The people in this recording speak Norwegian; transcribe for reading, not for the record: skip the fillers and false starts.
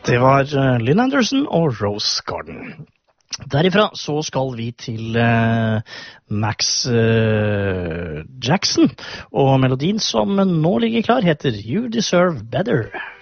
Det var Lynn Anderson og Rose Garden. Derifra så skal vi til Max Jackson, og melodien som nå ligger klar heter You Deserve Better.